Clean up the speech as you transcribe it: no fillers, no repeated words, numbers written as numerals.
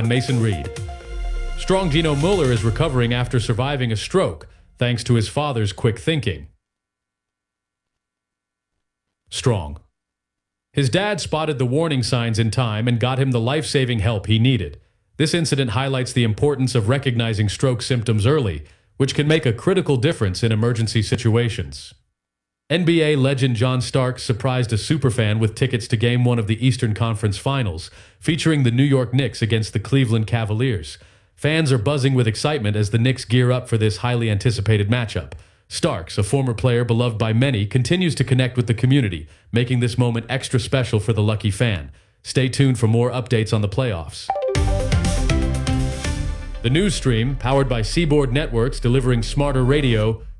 I'm Mason Reed. Strong Gino Mueller is recovering after surviving a stroke, thanks to his father's quick thinking. Strong. His dad spotted the warning signs in time and got him the life-saving help he needed. This incident highlights the importance of recognizing stroke symptoms early, which can make a critical difference in emergency situations. NBA legend John Starks surprised a superfan with tickets to Game 1 of the Eastern Conference Finals, featuring the New York Knicks against the Cleveland Cavaliers. Fans are buzzing with excitement as the Knicks gear up for this highly anticipated matchup. Starks, a former player beloved by many, continues to connect with the community, making this moment extra special for the lucky fan. Stay tuned for more updates on the playoffs. The news stream, powered by Seaboard Networks delivering smarter radio,